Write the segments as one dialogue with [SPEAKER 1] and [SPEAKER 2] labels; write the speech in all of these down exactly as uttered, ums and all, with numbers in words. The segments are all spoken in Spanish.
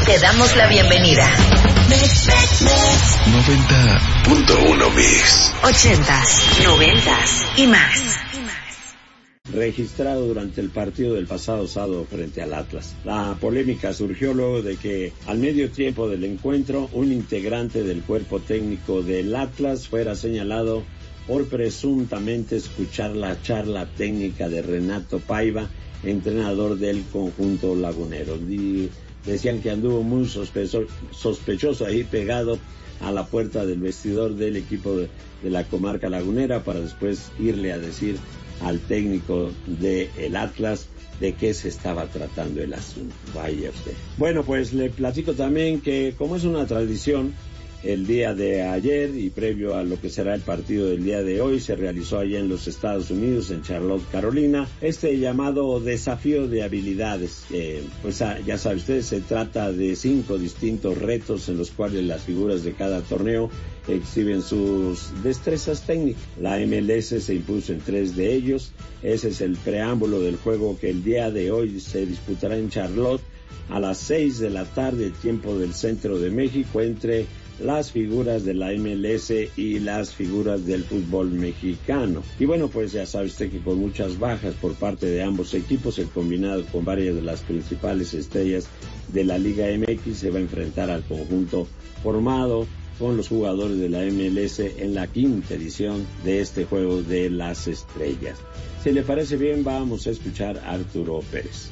[SPEAKER 1] Te damos la bienvenida.
[SPEAKER 2] noventa punto uno Mix.
[SPEAKER 1] Ochentas, noventas y más.
[SPEAKER 3] Registrado durante el partido del pasado sábado frente al Atlas. La polémica surgió luego de que al medio tiempo del encuentro un integrante del cuerpo técnico del Atlas fuera señalado por presuntamente escuchar la charla técnica de Renato Paiva, entrenador del conjunto lagunero. Y decían que anduvo muy sospechoso, sospechoso ahí pegado a la puerta del vestidor del equipo de, de la comarca lagunera para después irle a decir al técnico de el Atlas de qué se estaba tratando el asunto. Vaya usted. Bueno, pues le platico también que como es una tradición, el día de ayer y previo a lo que será el partido del día de hoy, se realizó allá en los Estados Unidos, en Charlotte, Carolina, este llamado desafío de habilidades. Eh, pues ah, ya sabe usted, se trata de cinco distintos retos en los cuales las figuras de cada torneo exhiben sus destrezas técnicas. La M L S se impuso en tres de ellos. Ese es el preámbulo del juego que el día de hoy se disputará en Charlotte a las seis de la tarde, tiempo del centro de México, entre las figuras de la M L S y las figuras del fútbol mexicano. Y bueno, pues ya sabe usted que con muchas bajas por parte de ambos equipos, el combinado con varias de las principales estrellas de la Liga M X se va a enfrentar al conjunto formado con los jugadores de la M L S en la quinta edición de este Juego de las Estrellas. Si le parece bien, vamos a escuchar a Arturo Pérez.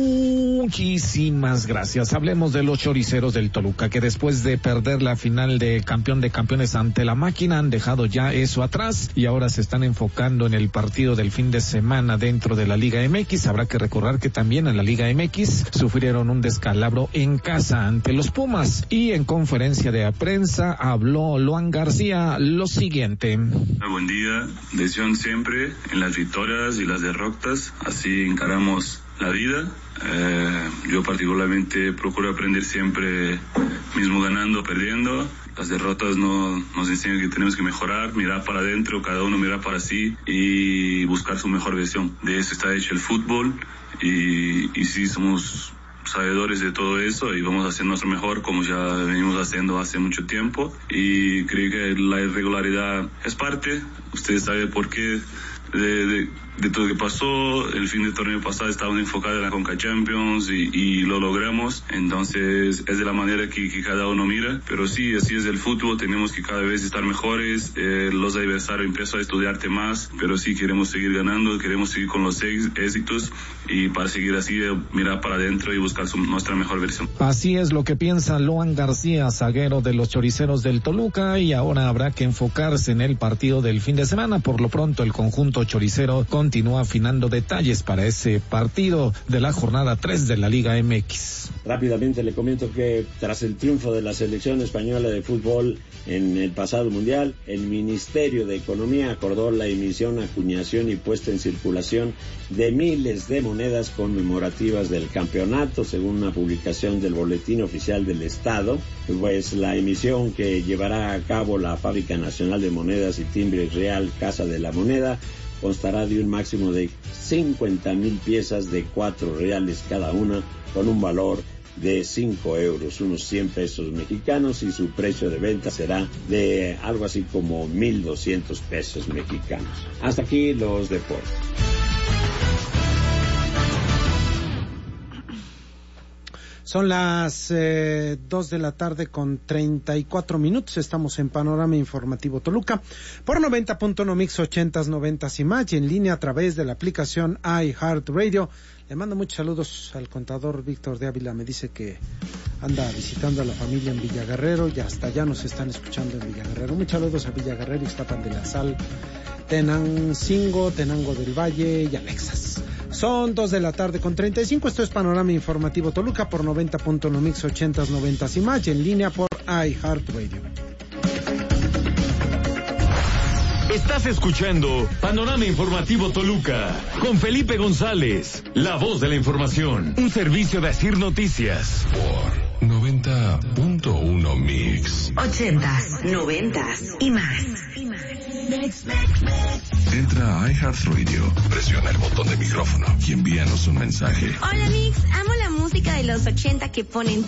[SPEAKER 4] Muchísimas gracias. Hablemos de los choriceros del Toluca, que después de perder la final de campeón de campeones ante la máquina, han dejado ya eso atrás y ahora se están enfocando en el partido del fin de semana dentro de la Liga M X. Habrá que recordar que también en la Liga M X sufrieron un descalabro en casa ante los Pumas, y en conferencia de prensa habló Luan García lo siguiente.
[SPEAKER 5] Buen día, decisión siempre en las victorias y las derrotas, así encaramos la vida. Eh, yo particularmente procuro aprender siempre, mismo ganando o perdiendo. Las derrotas no, nos enseñan que tenemos que mejorar, mirar para adentro, cada uno mirar para sí y buscar su mejor versión. De eso está hecho el fútbol y, y sí somos sabedores de todo eso y vamos a hacer nuestro mejor como ya venimos haciendo hace mucho tiempo, y creo que la irregularidad es parte. Ustedes saben por qué de, de, de todo lo que pasó. El fin del torneo pasado estábamos enfocados en la Conca Champions y, y lo logramos. Entonces es de la manera que, que cada uno mira, pero sí, así es el fútbol, tenemos que cada vez estar mejores. Eh, los adversarios empiezan a estudiarte más, pero sí queremos seguir ganando, queremos seguir con los éxitos, y para seguir así, mirar para adentro y buscar su, nuestra mejor versión.
[SPEAKER 4] Así es lo que piensa Luan García, zaguero de los choriceros del Toluca, y ahora habrá que enfocarse en el partido del fin de semana. Por lo pronto el conjunto choricero continúa afinando detalles para ese partido de la jornada tres de la Liga M X.
[SPEAKER 3] Rápidamente le comento que tras el triunfo de la selección española de fútbol en el pasado mundial, el Ministerio de Economía acordó la emisión, acuñación y puesta en circulación de miles de monedas conmemorativas del campeonato, según una publicación del Boletín Oficial del Estado. Pues la emisión que llevará a cabo la Fábrica Nacional de Monedas y Timbres Real Casa de la Moneda constará de un máximo de cincuenta mil piezas de cuatro reales cada una, con un valor de cinco euros, unos cien pesos mexicanos, y su precio de venta será de algo así como mil doscientos pesos mexicanos. Hasta aquí los deportes.
[SPEAKER 6] Son las eh, dos de la tarde con treinta y cuatro minutos. Estamos en Panorama Informativo Toluca por noventa punto uno Mix, ochentas, noventas y más, y en línea a través de la aplicación iHeartRadio. Le mando muchos saludos al contador Víctor de Ávila. Me dice que anda visitando a la familia en Villaguerrero y hasta allá nos están escuchando en Villaguerrero. Muchos saludos a Villaguerrero, Ixtapan de la Sal, Tenancingo, Tenango del Valle y Anexas. Son dos de la tarde con treinta y cinco. Esto es Panorama Informativo Toluca por noventa punto uno Mix, ochentas, noventas y más, y en línea por iHeartRadio.
[SPEAKER 7] Estás escuchando Panorama Informativo Toluca con Felipe González, la voz de la información, un servicio de Asir Noticias
[SPEAKER 2] por noventa punto uno Mix.
[SPEAKER 1] Ochentas, noventas y más.
[SPEAKER 2] Entra a iHeartRadio, presiona el botón de micrófono y envíanos un mensaje.
[SPEAKER 8] Hola Mix, amo la música de los ochenta que ponen